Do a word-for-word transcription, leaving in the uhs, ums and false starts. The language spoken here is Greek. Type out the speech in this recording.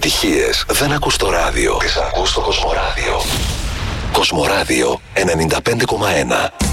επιτυχίες δεν ακούς στο ράδιο. Τις ακούς στο Κοσμοράδιο. Κοσμοράδιο ενενήντα πέντε κόμμα ένα.